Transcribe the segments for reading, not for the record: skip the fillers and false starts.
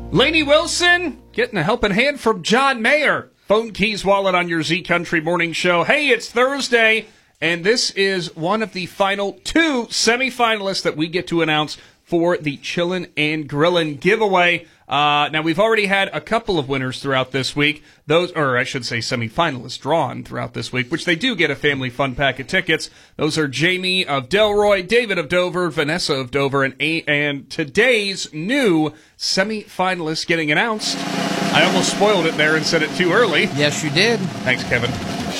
Lainey Wilson getting a helping hand from John Mayer. Phone Keys Wallet on your Z Country Morning Show. Hey, it's Thursday, and this is one of the final two semifinalists that we get to announce for the Chillin' and Grillin' giveaway. Now, we've already had a couple of winners throughout this week. Those, or I should say semifinalists drawn throughout this week, which they do get a family fun pack of tickets. Those are Jamie of Delroy, David of Dover, Vanessa of Dover, and today's new semifinalists getting announced. I almost spoiled it there and said it too early. Yes, you did. Thanks, Kevin.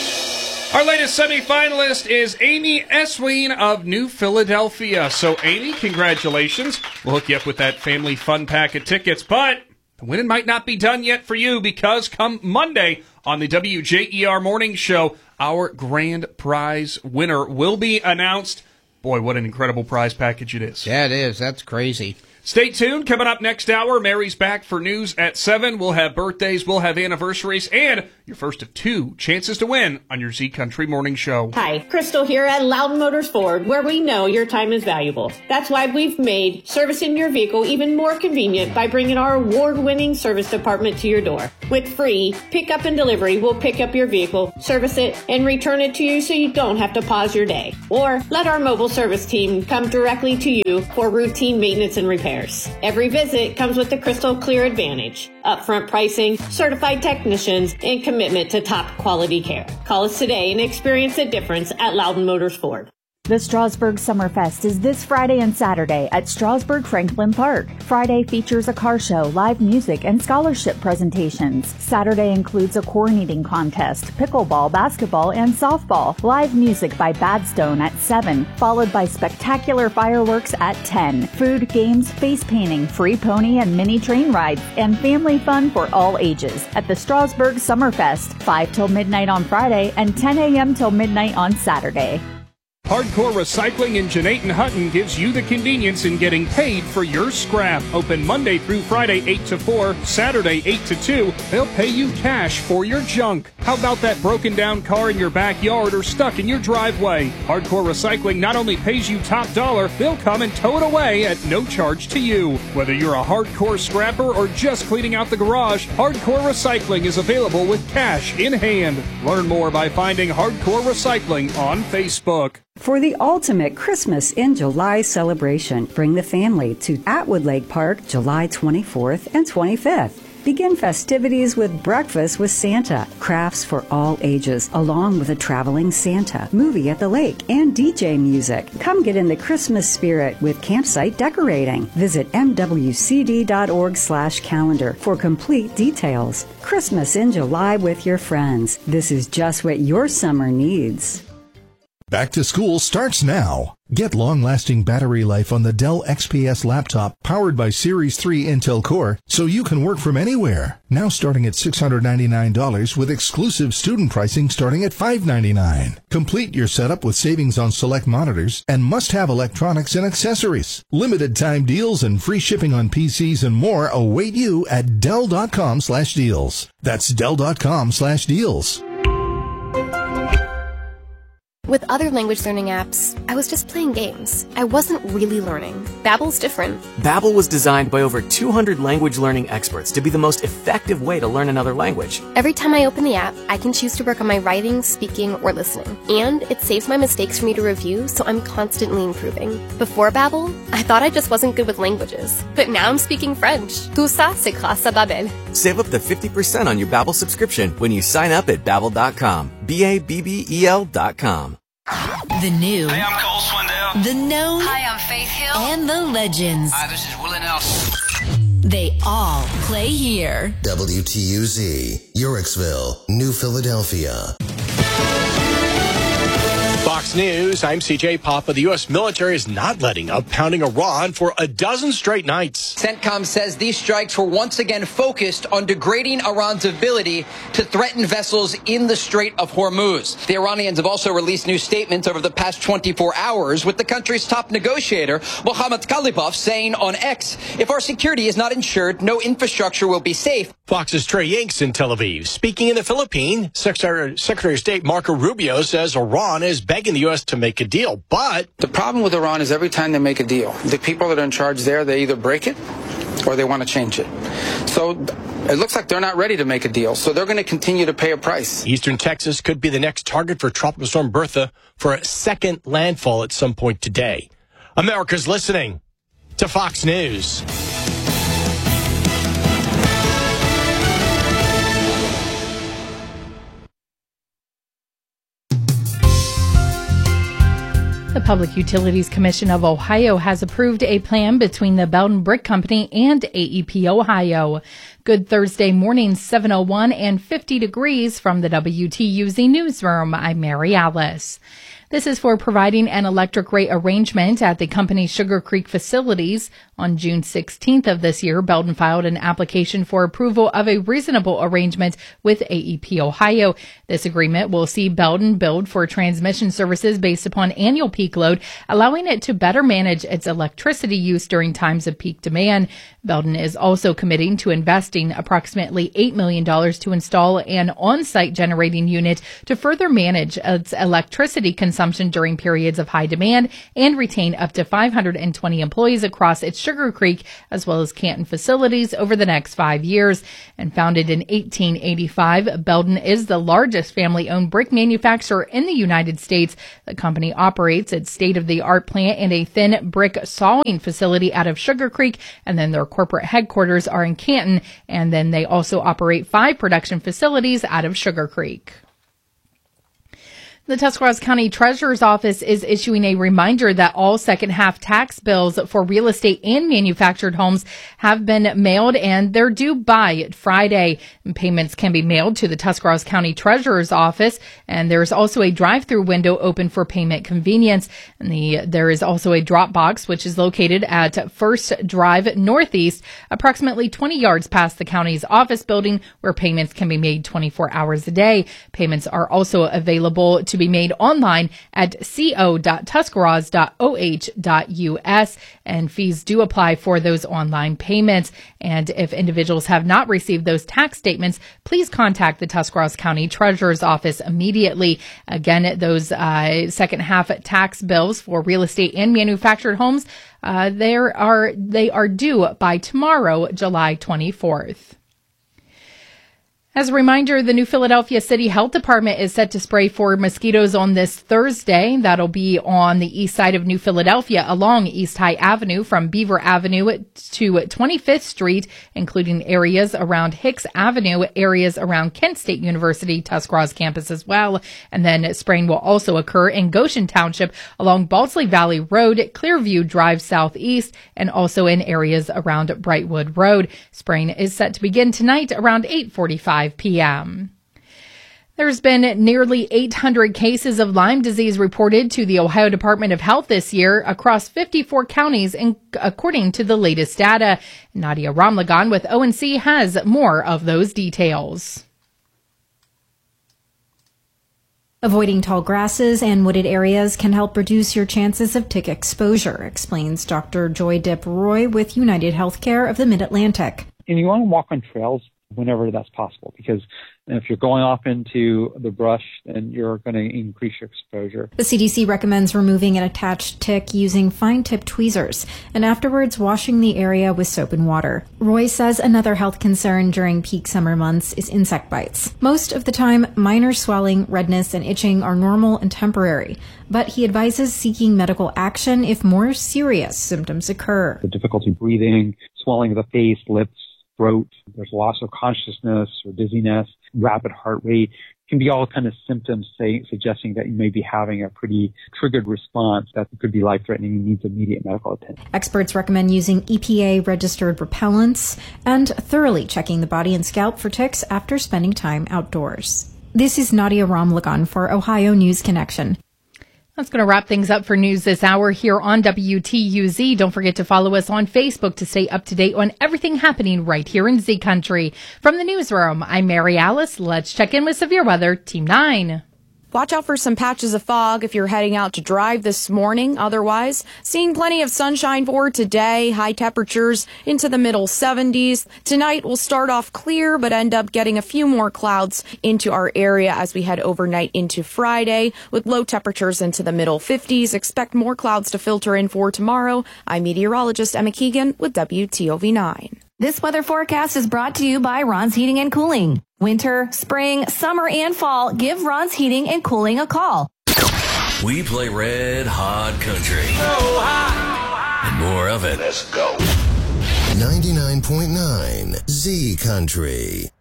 Our latest semifinalist is Amy Esween of New Philadelphia. So, Amy, congratulations. We'll hook you up with that family fun pack of tickets. But the winning might not be done yet for you, because come Monday on the WJER Morning Show, our grand prize winner will be announced. Boy, what an incredible prize package it is. Yeah, it is. That's crazy. Stay tuned. Coming up next hour, Mary's back for news at 7. We'll have birthdays, we'll have anniversaries, and your first of two chances to win on your Z Country Morning Show. Hi, Crystal here at Loudon Motors Ford, where we know your time is valuable. That's why we've made servicing your vehicle even more convenient by bringing our award-winning service department to your door. With free pickup and delivery, we'll pick up your vehicle, service it, and return it to you so you don't have to pause your day. Or let our mobile service team come directly to you for routine maintenance and repairs. Every visit comes with the Crystal Clear Advantage, upfront pricing, certified technicians, and commitment to top quality care. Call us today and experience the difference at Loudon Motors Ford. The Strasburg Summerfest is this Friday and Saturday at Strasburg Franklin Park. Friday features a car show, live music, and scholarship presentations. Saturday includes a corn eating contest, pickleball, basketball, and softball. Live music by Badstone at 7, followed by spectacular fireworks at 10. Food, games, face painting, free pony and mini train rides, and family fun for all ages at the Strasburg Summerfest, 5 till midnight on Friday and 10 a.m. till midnight on Saturday. Hardcore Recycling in Jeanette Hutton gives you the convenience in getting paid for your scrap. Open Monday through Friday 8 to 4, Saturday 8 to 2. They'll pay you cash for your junk. How about that broken down car in your backyard or stuck in your driveway? Hardcore Recycling not only pays you top dollar, they'll come and tow it away at no charge to you. Whether you're a hardcore scrapper or just cleaning out the garage, Hardcore Recycling is available with cash in hand. Learn more by finding Hardcore Recycling on Facebook. For the ultimate Christmas in July celebration, bring the family to Atwood Lake Park July 24th and 25th. Begin festivities with breakfast with Santa, crafts for all ages, along with a traveling Santa, movie at the lake, and DJ music. Come get in the Christmas spirit with campsite decorating. Visit mwcd.org/calendar for complete details. Christmas in July with your friends. This is just what your summer needs. Back to school starts now. Get long-lasting battery life on the Dell XPS laptop powered by Series 3 Intel Core so you can work from anywhere. Now starting at $699 with exclusive student pricing starting at $599. Complete your setup with savings on select monitors and must-have electronics and accessories. Limited time deals and free shipping on PCs and more await you at Dell.com/deals. That's Dell.com/deals. With other language learning apps, I was just playing games. I wasn't really learning. Babbel's different. Babbel was designed by over 200 language learning experts to be the most effective way to learn another language. Every time I open the app, I can choose to work on my writing, speaking, or listening. And it saves my mistakes for me to review, so I'm constantly improving. Before Babbel, I thought I just wasn't good with languages. But now I'm speaking French. Tout ça, c'est grâce à Babbel. Save up to 50% on your Babbel subscription when you sign up at Babbel.com. Babbel.com. The new. Hey, I'm Cole Swindell. The known. Hi, I'm Faith Hill. And the legends. Hi, this is Willie Nelson. They all play here. WTUZ, Yorksville, New Philadelphia. Fox News, I'm CJ Papa. The U.S. military is not letting up, pounding Iran for a dozen straight nights. CENTCOM says these strikes were once again focused on degrading Iran's ability to threaten vessels in the Strait of Hormuz. The Iranians have also released new statements over the past 24 hours, with the country's top negotiator, Mohammad Khalibaf, saying on X, if our security is not ensured, no infrastructure will be safe. Fox's Trey Yanks in Tel Aviv. Speaking in the Philippines, Secretary of State Marco Rubio says Iran is begging the U.S. to make a deal, but the problem with Iran is every time they make a deal, the people that are in charge there, they either break it or they want to change it. So it looks like they're not ready to make a deal, so they're going to continue to pay a price. Eastern Texas could be the next target for Tropical Storm Bertha for a second landfall at some point today. America's listening to Fox News. The Public Utilities Commission of Ohio has approved a plan between the Belden Brick Company and AEP Ohio. Good Thursday morning, 7:01 and 50 degrees from the WTUZ newsroom. I'm Mary Alice. This is for providing an electric rate arrangement at the company's Sugar Creek facilities. On June 16th of this year, Belden filed an application for approval of a reasonable arrangement with AEP Ohio. This agreement will see Belden billed for transmission services based upon annual peak load, allowing it to better manage its electricity use during times of peak demand. Belden is also committing to investing approximately $8 million to install an on-site generating unit to further manage its electricity consumption during periods of high demand and retain up to 520 employees across its Sugar Creek as well as Canton facilities over the next 5 years. And founded in 1885, Belden is the largest family-owned brick manufacturer in the United States. The company operates its state-of-the-art plant and a thin brick sawing facility out of Sugar Creek, and then their corporate headquarters are in Canton, and then they also operate 5 production facilities out of Sugar Creek. The Tuscarawas County Treasurer's Office is issuing a reminder that all second half tax bills for real estate and manufactured homes have been mailed and they're due by Friday. And payments can be mailed to the Tuscarawas County Treasurer's Office, and there's also a drive-through window open for payment convenience. And there is also a drop box which is located at First Drive Northeast, approximately 20 yards past the county's office building, where payments can be made 24 hours a day. Payments are also available to be made online at co.tuscarawas.oh.us, and fees do apply for those online payments. And if individuals have not received those tax statements, please contact the Tuscarawas County Treasurer's Office immediately. Again, those second half tax bills for real estate and manufactured homes, they are due by tomorrow, July 24th. As a reminder, the New Philadelphia City Health Department is set to spray for mosquitoes on this Thursday. That'll be on the east side of New Philadelphia along East High Avenue from Beaver Avenue to 25th Street, including areas around Hicks Avenue, areas around Kent State University, Tuscarawas campus as well. And then spraying will also occur in Goshen Township along Baldsley Valley Road, Clearview Drive Southeast, and also in areas around Brightwood Road. Spraying is set to begin tonight around 8:45 p.m. There's been nearly 800 cases of Lyme disease reported to the Ohio Department of Health this year across 54 counties, according to the latest data. Nadia Ramlagan with ONC has more of those details. Avoiding tall grasses and wooded areas can help reduce your chances of tick exposure, explains Dr. Joy Dip Roy with United Healthcare of the Mid-Atlantic. And you want to walk on trails whenever that's possible, because if you're going off into the brush, then you're going to increase your exposure. The CDC recommends removing an attached tick using fine-tipped tweezers and afterwards washing the area with soap and water. Roy says another health concern during peak summer months is insect bites. Most of the time, minor swelling, redness, and itching are normal and temporary, but he advises seeking medical action if more serious symptoms occur. The difficulty breathing, swelling of the face, lips, throat, there's loss of consciousness or dizziness, rapid heart rate, can be all kind of symptoms suggesting that you may be having a pretty triggered response that could be life-threatening and needs immediate medical attention. Experts recommend using EPA-registered repellents and thoroughly checking the body and scalp for ticks after spending time outdoors. This is Nadia Ramlagan for Ohio News Connection. That's going to wrap things up for news this hour here on WTUZ. Don't forget to follow us on Facebook to stay up to date on everything happening right here in Z Country. From the newsroom, I'm Mary Alice. Let's check in with severe weather, Team 9. Watch out for some patches of fog if you're heading out to drive this morning. Otherwise, seeing plenty of sunshine for today. High temperatures into the middle 70s. Tonight will start off clear, but end up getting a few more clouds into our area as we head overnight into Friday. With low temperatures into the middle 50s. Expect more clouds to filter in for tomorrow. I'm meteorologist Emma Keegan with WTOV 9. This weather forecast is brought to you by Ron's Heating and Cooling. Winter, spring, summer, and fall, give Ron's Heating and Cooling a call. We play red hot country. So hot. And more of it. Let's go. 99.9 Z Country.